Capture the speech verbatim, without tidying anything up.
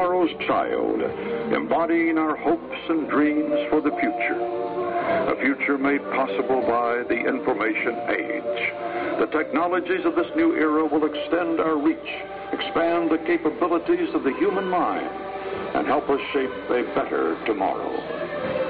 tomorrow's child, embodying our hopes and dreams for the future. A future made possible by the information age. The technologies of this new era will extend our reach, expand the capabilities of the human mind, and help us shape a better tomorrow.